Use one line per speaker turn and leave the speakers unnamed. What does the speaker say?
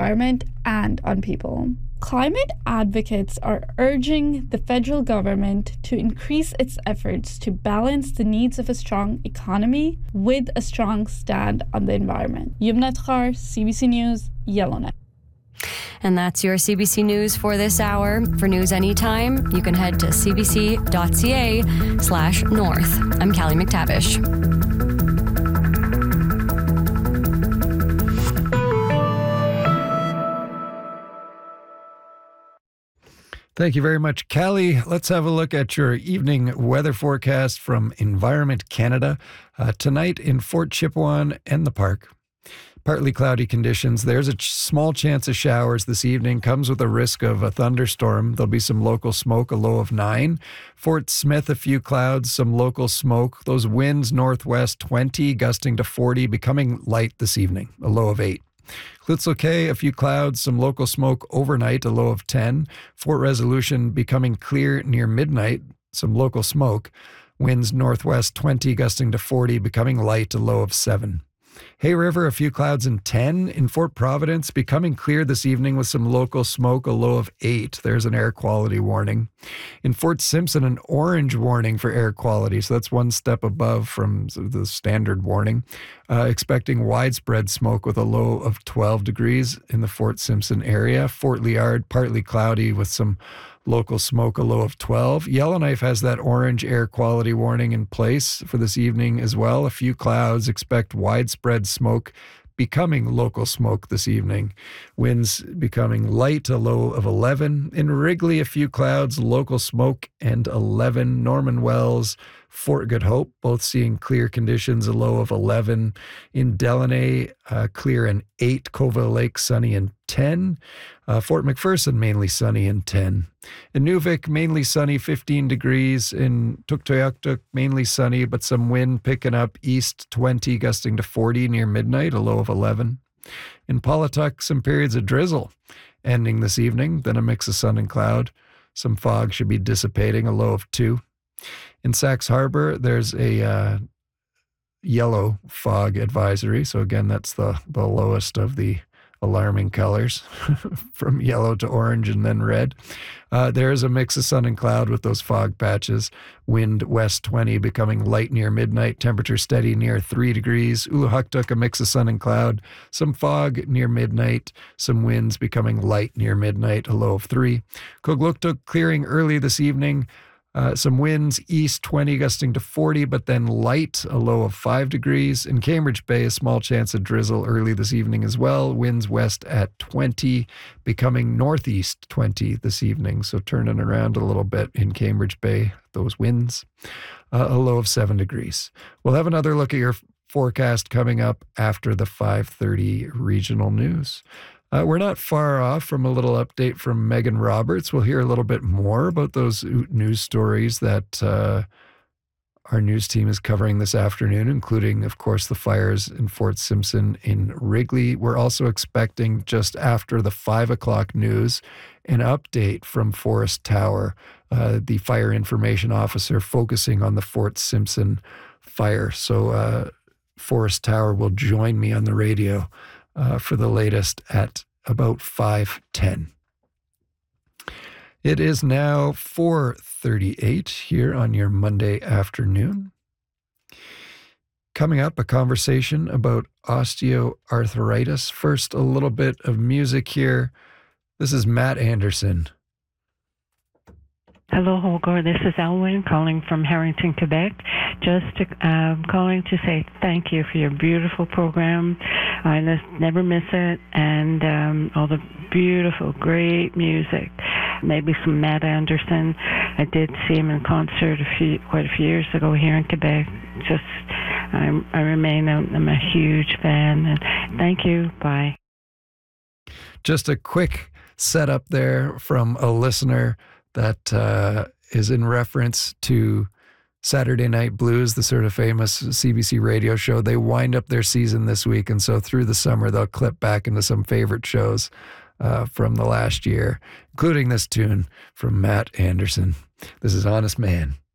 environment and on people. Climate advocates are urging the federal government to increase its efforts to balance the needs of a strong economy with a strong stand on the environment. Yumna Tkar, CBC News, Yellowknife.
And that's your CBC News for this hour. For news anytime, you can head to cbc.ca/north. I'm Callie McTavish.
Thank you very much, Callie. Let's have a look at your evening weather forecast from Environment Canada. Tonight in Fort Chipewyan and the Park. Partly cloudy conditions. There's a small chance of showers this evening. Comes with a risk of a thunderstorm. There'll be some local smoke, a low of 9. Fort Smith, a few clouds, some local smoke. Those winds northwest 20, gusting to 40, becoming light this evening, a low of 8. Klitzel Cay, a few clouds, some local smoke overnight, a low of 10. Fort Resolution becoming clear near midnight, some local smoke. Winds northwest 20, gusting to 40, becoming light, a low of 7. Hay River, a few clouds and 10. In Fort Providence, becoming clear this evening with some local smoke, a low of 8. There's an air quality warning. In Fort Simpson, an orange warning for air quality, so that's one step above from the standard warning. Expecting widespread smoke with a low of 12 degrees in the Fort Simpson area. Fort Liard, partly cloudy with some local smoke, a low of 12. Yellowknife has that orange air quality warning in place for this evening as well. A few clouds, expect widespread smoke, becoming local smoke this evening. Winds becoming light, a low of 11. In Wrigley, a few clouds, local smoke, and 11. Norman Wells, Fort Good Hope, both seeing clear conditions, a low of 11. In Delaney, clear and 8. Covell Lake, sunny and 10. Fort McPherson, mainly sunny and 10. In Nuvik, mainly sunny, 15 degrees. In Tuktoyaktuk, mainly sunny, but some wind picking up east 20, gusting to 40 near midnight, a low of 11. In Paulatuk, some periods of drizzle ending this evening, then a mix of sun and cloud. Some fog should be dissipating, a low of 2. In Sachs Harbor, there's a yellow fog advisory. So again, that's the lowest of the alarming colors from yellow to orange and then red. There's a mix of sun and cloud with those fog patches. Wind west 20, becoming light near midnight. Temperature steady near 3 degrees. Uluhuktuk, a mix of sun and cloud. Some fog near midnight. Some winds becoming light near midnight, a low of 3. Kugluktuk, clearing early this evening. Some winds east 20, gusting to 40, but then light, a low of 5 degrees. In Cambridge Bay, a small chance of drizzle early this evening as well. Winds west at 20, becoming northeast 20 this evening. So turning around a little bit in Cambridge Bay, those winds. A low of 7 degrees. We'll have another look at your forecast coming up after the 5:30 regional news. We're not far off from a little update from Megan Roberts. We'll hear a little bit more about those news stories that our news team is covering this afternoon, including, of course, the fires in Fort Simpson in Wrigley. We're also expecting, just after the 5 o'clock news, an update from Forrest Tower, the fire information officer focusing on the Fort Simpson fire. So Forrest Tower will join me on the radio for the latest at about 5:10. It is now 4:38 here on your Monday afternoon. Coming up, a conversation about osteoarthritis. First, a little bit of music here. This is Matt Anderson.
Hello, Holger. This is Elwyn calling from Harrington, Quebec. Just calling to say thank you for your beautiful program. I never miss it, and all the beautiful, great music. Maybe some Matt Anderson. I did see him in concert quite a few years ago here in Quebec. I'm a huge fan, and thank you. Bye.
Just a quick setup there from a listener that is in reference to Saturday Night Blues, the sort of famous CBC radio show. They wind up their season this week, and so through the summer they'll clip back into some favorite shows from the last year, including this tune from Matt Anderson. This is Honest Man.